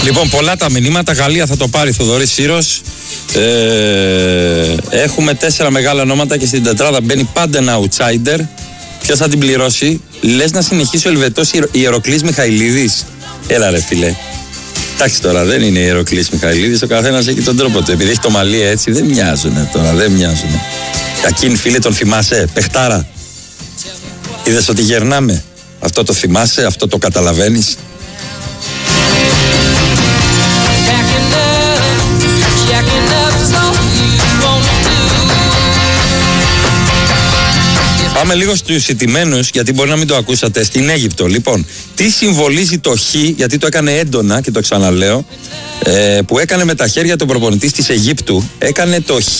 Λοιπόν, πολλά τα μηνύματα. Γαλλία θα το πάρει Θοδωρής Σύρος. Έχουμε 4 μεγάλα ονόματα και στην τετράδα μπαίνει πάντα ένα outsider. Ποιος θα την πληρώσει? Λες να συνεχίσει ο Ελβετός Ιεροκλής Μιχαηλίδης? Έλα ρε φίλε. Εντάξει τώρα, δεν είναι Ιεροκλής Μιχαηλίδης, ο καθένας έχει τον τρόπο του. Επειδή έχει το μαλλί έτσι, δεν μοιάζουνε τώρα, δεν μοιάζουνε. Ακίν φίλε, τον θυμάσαι, παιχτάρα? Είδες ότι γερνάμε? Αυτό το θυμάσαι, αυτό το καταλαβαίνεις? Πάμε λίγο στους ηττημένους, γιατί μπορεί να μην το ακούσατε, στην Αίγυπτο. Λοιπόν, τι συμβολίζει το Χ, γιατί το έκανε έντονα και το ξαναλέω, που έκανε με τα χέρια τον προπονητής της Αιγύπτου. Έκανε το Χ,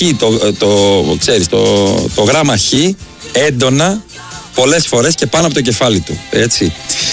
το γράμμα Χ, έντονα, πολλές φορές και πάνω από το κεφάλι του. Έτσι.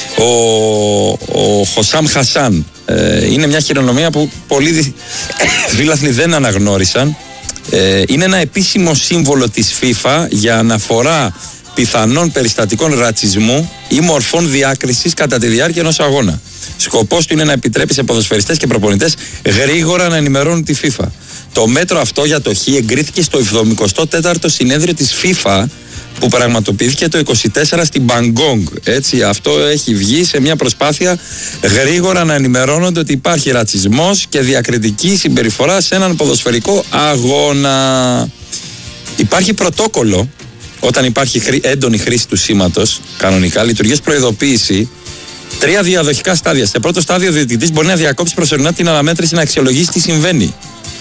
Ο Χωσάμ Χασάν είναι μια χειρονομία που πολλοί φίλαθλοι δεν αναγνώρισαν. Είναι ένα επίσημο σύμβολο της FIFA για αναφορά πιθανών περιστατικών ρατσισμού ή μορφών διάκρισης κατά τη διάρκεια ενός αγώνα. Σκοπός του είναι να επιτρέπει σε ποδοσφαιριστές και προπονητές γρήγορα να ενημερώνουν τη FIFA. Το μέτρο αυτό για το Χ εγκρίθηκε στο 74ο συνέδριο της FIFA που πραγματοποιήθηκε το 24 στην Μπαγκόγκ. Έτσι, αυτό έχει βγει σε μια προσπάθεια γρήγορα να ενημερώνονται ότι υπάρχει ρατσισμός και διακριτική συμπεριφορά σε έναν ποδοσφαιρικό αγώνα. Υπάρχει πρωτόκολλο όταν υπάρχει έντονη χρήση του σήματος. Κανονικά λειτουργεί ως προειδοποίηση. 3 διαδοχικά στάδια. Σε πρώτο στάδιο, ο διαιτητής μπορεί να διακόψει προσωρινά την αναμέτρηση, να αξιολογήσει τι συμβαίνει.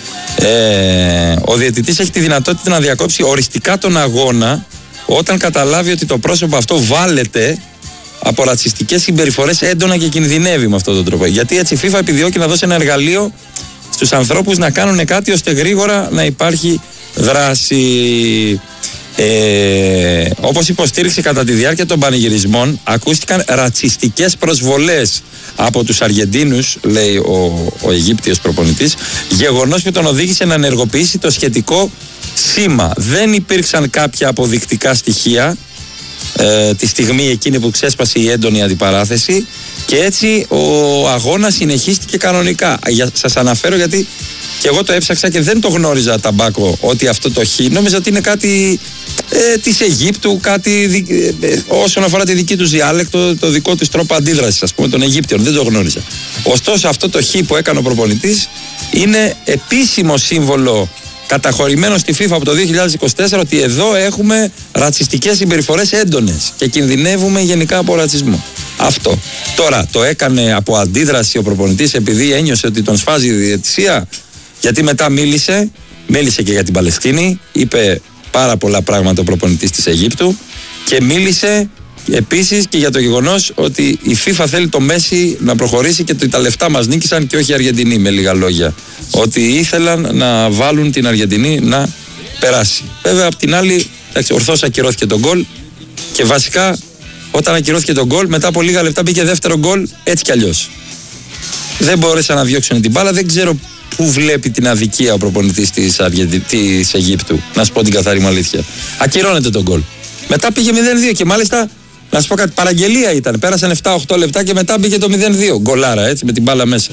Ο διαιτητής έχει τη δυνατότητα να διακόψει οριστικά τον αγώνα όταν καταλάβει ότι το πρόσωπο αυτό βάλεται από ρατσιστικές συμπεριφορές έντονα και κινδυνεύει με αυτόν τον τρόπο. Γιατί έτσι η FIFA επιδιώκει να δώσει ένα εργαλείο στους ανθρώπους να κάνουν κάτι ώστε γρήγορα να υπάρχει δράση. Όπως υποστήριξε κατά τη διάρκεια των πανηγυρισμών, ακούστηκαν ρατσιστικές προσβολές από τους Αργεντίνους, λέει ο Αιγύπτιος προπονητής, γεγονός που τον οδήγησε να ενεργοποιήσει το σχετικό σήμα. Δεν υπήρξαν κάποια αποδεικτικά στοιχεία τη στιγμή εκείνη που ξέσπασε η έντονη αντιπαράθεση και έτσι ο αγώνας συνεχίστηκε κανονικά. Σας αναφέρω γιατί και εγώ το έψαξα και δεν το γνώριζα ταμπάκο ότι αυτό το Χ. Νόμιζα ότι είναι κάτι της Αιγύπτου, κάτι όσον αφορά τη δική τους διάλεκτο, το δικό τους τρόπο αντίδρασης, ας πούμε, των Αιγύπτιων. Δεν το γνώριζα. Ωστόσο, αυτό το Χ που έκανε ο προπονητής είναι επίσημο σύμβολο καταχωρημένο στη FIFA από το 2024 ότι εδώ έχουμε ρατσιστικές συμπεριφορές έντονες και κινδυνεύουμε γενικά από ρατσισμό. Αυτό. Τώρα, το έκανε από αντίδραση ο προπονητής επειδή ένιωσε ότι τον σφάζει η διαιτησία, γιατί μετά μίλησε και για την Παλαιστίνη, είπε πάρα πολλά πράγματα ο προπονητής της Αιγύπτου και μίλησε επίσης και για το γεγονός ότι η FIFA θέλει το Μέση να προχωρήσει και ότι τα λεφτά μας νίκησαν και όχι οι Αργεντινοί, με λίγα λόγια. Ότι ήθελαν να βάλουν την Αργεντινή να περάσει. Βέβαια, απ' την άλλη, ορθώς ακυρώθηκε το γκολ και βασικά όταν ακυρώθηκε το γκολ, μετά από λίγα λεπτά μπήκε δεύτερο γκολ έτσι κι αλλιώς. Δεν μπόρεσαν να διώξουν την μπάλα, δεν ξέρω πού βλέπει την αδικία ο προπονητής της Αιγύπτου. Να σου πω την καθαρή μου αλήθεια. Ακυρώνεται το γκολ. Μετά πήγε 0-2 και μάλιστα, να σου πω κάτι, παραγγελία ήταν. Πέρασαν 7-8 λεπτά και μετά πήγε το 0-2. Γκολάρα, έτσι, με την μπάλα μέσα.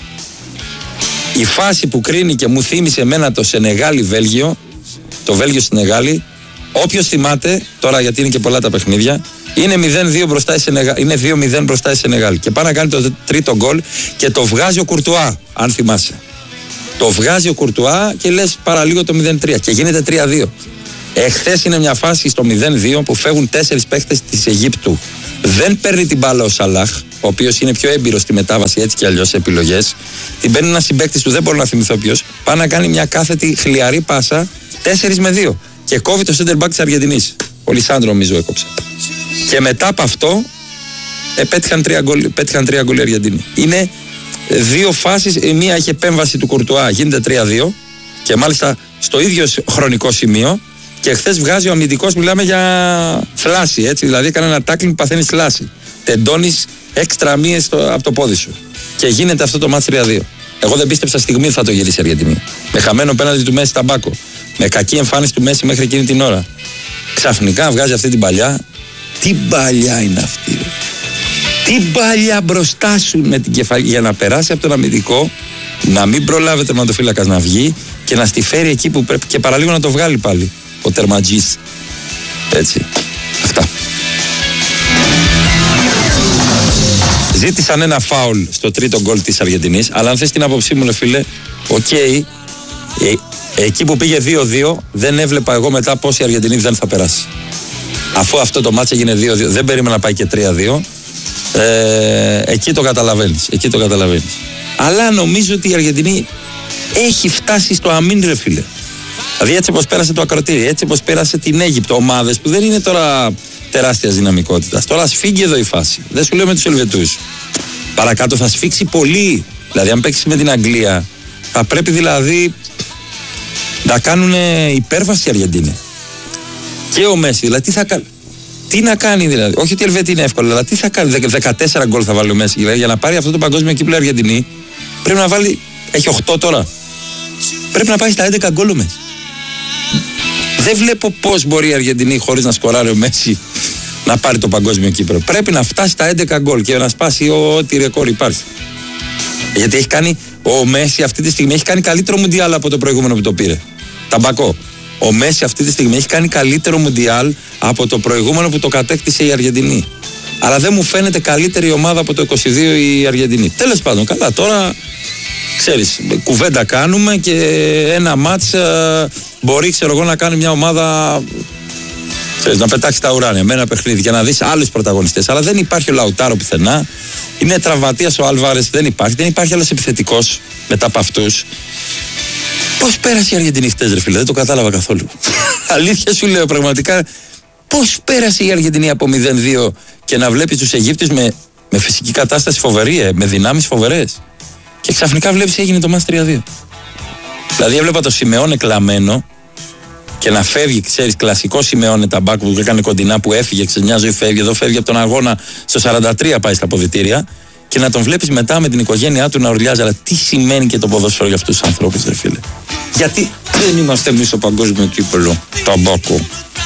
Η φάση που κρίνει και μου θύμισε εμένα το Σενεγάλη-Βέλγιο, το Βέλγιο-Σενεγάλη, όποιος θυμάται, τώρα γιατί είναι και πολλά τα παιχνίδια, είναι 0-2 μπροστά η Σενεγάλη, είναι 2-0 μπροστά η Σενεγάλη. Και πάει να κάνει το τρίτο γκολ και το βγάζει ο Κουρτουά, αν θυμάσαι. Το βγάζει ο Κουρτουά και λες παραλίγο το 0-3 και γίνεται 3-2. Εχθές είναι μια φάση στο 0-2 που φεύγουν 4 παίχτες της Αιγύπτου. Δεν παίρνει την μπάλα ο Σαλάχ, ο οποίος είναι πιο έμπειρος στη μετάβαση έτσι κι αλλιώς σε επιλογές. Την παίρνει ένας συμπαίκτης του, δεν μπορώ να θυμηθώ ποιος. Πάει να κάνει μια κάθετη χλιαρή πάσα 4-2 και κόβει το center back της Αργεντινής. Ο Λισάνδρο νομίζω έκοψε. Και μετά από αυτό πέτυχαν 3 γκολ οι Αργεντινοί. Είναι 2 φάσεις, η μία έχει επέμβαση του Κουρτουά, γίνεται 3-2 και μάλιστα στο ίδιο χρονικό σημείο. Και χθες βγάζει ο αμυντικός, μιλάμε για θλάση, έτσι, δηλαδή έκανε ένα τάκλινγκ που παθαίνεις θλάση. Τεντώνεις έξτρα μύες από το πόδι σου. Και γίνεται αυτό το μάτς 3-2. Εγώ δεν πίστεψα στιγμή ότι θα το γυρίσει η Αργεντινή. Με χαμένο πέναλτι του Μέση ταμπάκο. Με κακή εμφάνιση του Μέση μέχρι εκείνη την ώρα. Ξαφνικά βγάζει αυτή την παλιά. Τι παλιά είναι αυτή, ρε. την παλιά μπροστά σου με την κεφαλή για να περάσει από τον αμυντικό, να μην προλάβει ο τερματοφύλακας να βγει και να στη φέρει εκεί που πρέπει και παραλίγο να το βγάλει πάλι ο τερματζής. Έτσι. Αυτά. Ζήτησαν ένα φάουλ στο τρίτο γκολ της Αργεντινής, αλλά αν θες την άποψή μου, φίλε, εκεί που πήγε 2-2 δεν έβλεπα εγώ μετά πώς η Αργεντινή δεν θα περάσει. Αφού αυτό το μάτς έγινε 2-2, δεν περίμενα να πάει και 3-2. Εκεί το καταλαβαίνεις. Αλλά νομίζω ότι η Αργεντινή έχει φτάσει στο αμήν, ρε φίλε. Δηλαδή έτσι όπως πέρασε το ακροτήρι, έτσι όπως πέρασε την Αίγυπτο, ομάδες που δεν είναι τώρα τεράστιας δυναμικότητας. Τώρα σφίγγει εδώ η φάση. Δεν σου λέω με τους Ελβετούς. Παρακάτω θα σφίξει πολύ. Δηλαδή αν παίξεις με την Αγγλία, θα πρέπει δηλαδή να κάνουν υπέρβαση οι Αργεντίνοι. Και ο Μέση, δηλαδή τι να κάνει δηλαδή. Όχι ότι η Ελβετία είναι εύκολα, αλλά τι θα κάνει. 14 γκολ θα βάλει ο Μέση. Δηλαδή, για να πάρει αυτό το παγκόσμιο κύπελλο η Αργεντινή, πρέπει να βάλει. Έχει 8 τώρα. Πρέπει να πάει στα 11 γκολ ο Μέση. Δεν βλέπω πώς μπορεί η Αργεντινή χωρίς να σκοράρει ο Μέση να πάρει το παγκόσμιο κύπελλο. Πρέπει να φτάσει στα 11 γκολ και να σπάσει ό,τι ρεκόρ υπάρχει. Γιατί έχει κάνει ο Μέση αυτή τη στιγμή έχει κάνει καλύτερο μουντιάλ από το προηγούμενο που το πήρε. Ταμπακό. Ο Μέση αυτή τη στιγμή έχει κάνει καλύτερο μουντιάλ από το προηγούμενο που το κατέκτησε η Αργεντινή. Αλλά δεν μου φαίνεται καλύτερη ομάδα από το 22 η Αργεντινή. Τέλος πάντων, καλά, τώρα ξέρεις, κουβέντα κάνουμε και ένα μάτς μπορεί, ξέρω εγώ, να κάνει μια ομάδα, ξέρεις, να πετάξει τα ουράνια με ένα παιχνίδι και να δεις άλλους πρωταγωνιστές. Αλλά δεν υπάρχει ο Λαουτάρο πουθενά. Είναι τραυματίας ο Άλβαρες, δεν υπάρχει άλλος επιθετικός μετά από αυτούς. Πώς πέρασε η Αργεντινή χτες, ρε φίλε, δεν το κατάλαβα καθόλου. Αλήθεια σου λέω, πραγματικά. Πώς πέρασε η Αργεντινή από 0-2 και να βλέπεις τους Αιγύπτιους με φυσική κατάσταση φοβερή, με δυνάμεις φοβερές. Και ξαφνικά βλέπεις έγινε το μάτς 3-2. Δηλαδή έβλεπα το Σιμεώνε κλαμμένο και να φεύγει, ξέρεις, κλασικό Σιμεώνε ταμπάκου που έκανε κοντινά, που έφυγε, μια ζωή φεύγει, εδώ φεύγει από τον αγώνα, στο 43 πάει στα αποδυτήρια. Και να τον βλέπεις μετά με την οικογένειά του να ουρλιάζει. Αλλά τι σημαίνει και το ποδόσφαιρο για αυτούς τους ανθρώπους, ρε φίλε. Γιατί δεν είμαστε εμείς στο παγκόσμιο κύπελλο, ταμπάκο.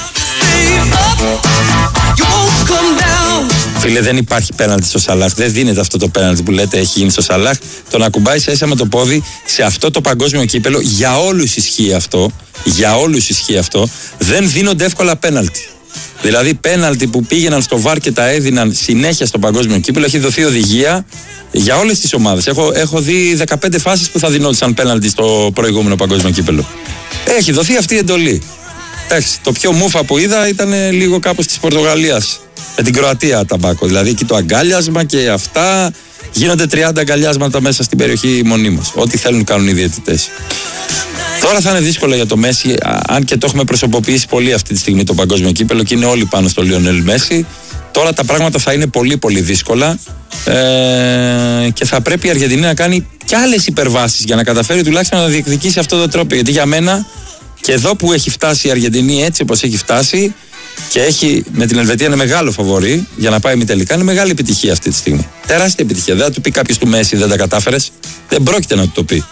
Φίλε, δεν υπάρχει πέναλτι στο Σαλάχ. Δεν δίνεται αυτό το πέναλτι που λέτε έχει γίνει στο Σαλάχ. Το να κουμπάει ίσα με το πόδι σε αυτό το παγκόσμιο κύπελλο, για όλους ισχύει αυτό. Για όλους ισχύει αυτό. Δεν δίνονται εύκολα πέναλτι. Δηλαδή πέναλτι που πήγαιναν στο βαρ και τα έδιναν συνέχεια στο παγκόσμιο κύπελλο, έχει δοθεί οδηγία για όλες τις ομάδες. Έχω δει 15 φάσεις που θα δινόντουσαν πέναλτι στο προηγούμενο παγκόσμιο κύπελλο. Έχει δοθεί αυτή η εντολή. Εντάξει, το πιο μούφα που είδα ήταν λίγο κάπως της Πορτογαλίας με την Κροατία ταμπάκο. Δηλαδή εκεί το αγκάλιασμα και αυτά, γίνονται 30 αγκαλιάσματα μέσα στην περιοχή μονίμως. Ό,τι θέλουν κάνουν οι διαιτητές. Τώρα θα είναι δύσκολο για το Μέση, αν και το έχουμε προσωποποιήσει πολύ αυτή τη στιγμή το παγκόσμιο κύπελλο και είναι όλοι πάνω στο Λιονέλ Μέση. Τώρα τα πράγματα θα είναι πολύ πολύ δύσκολα και θα πρέπει η Αργεντινή να κάνει κι άλλες υπερβάσεις για να καταφέρει τουλάχιστον να διεκδικήσει αυτό το τρόπο. Γιατί για μένα και εδώ που έχει φτάσει η Αργεντινή έτσι όπως έχει φτάσει και έχει με την Ελβετία είναι μεγάλο φαβορί για να πάει ημιτελικά, είναι μεγάλη επιτυχία αυτή τη στιγμή. Τεράστια επιτυχία. Δεν θα του πει κάποιος του Μέση δεν τα κατάφερες. Δεν πρόκειται να του το πει.